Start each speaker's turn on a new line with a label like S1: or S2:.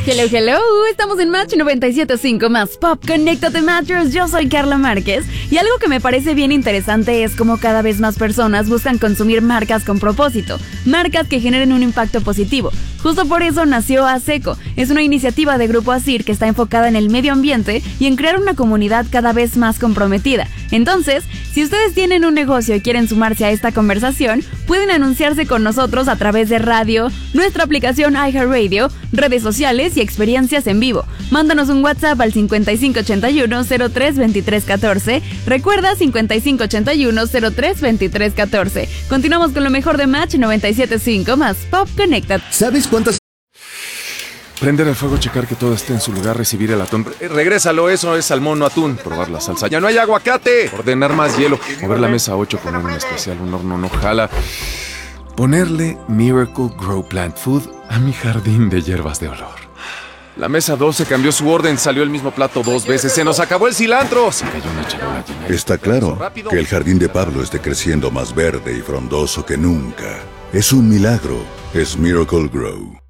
S1: Hello, hello, estamos en Match 97.5 más Pop. Conéctate, Matchers, yo soy Carla Márquez. Y algo que me parece bien interesante es cómo cada vez más personas buscan consumir marcas con propósito, marcas que generen un impacto positivo. Justo por eso nació ASECO. Es una iniciativa de Grupo ASIR que está enfocada en el medio ambiente y en crear una comunidad cada vez más comprometida. Entonces, si ustedes tienen un negocio y quieren sumarse a esta conversación, pueden anunciarse con nosotros a través de radio, nuestra aplicación iHeartRadio, redes sociales y experiencias en vivo. Mándanos un WhatsApp al 5581-032314. Recuerda, 5581-032314. Continuamos con lo mejor de Match 97.5 más Pop. Conéctate.
S2: ¿Sabes cuántas?
S3: Prender el fuego, checar que todo esté en su lugar, recibir el atún. Regrésalo, eso es salmón, no atún. Probar la salsa. ¡Ya no hay aguacate! Ordenar más hielo. Mover la mesa 8, poner un especial, un horno no jala. Ponerle Miracle Grow Plant Food a mi jardín de hierbas de olor. La mesa 12 cambió su orden, salió el mismo plato 2 veces. ¡Se nos acabó el cilantro! Se cayó una charola llena de...
S4: Está claro que el jardín de Pablo esté creciendo más verde y frondoso que nunca. Es un milagro. Es Miracle Grow.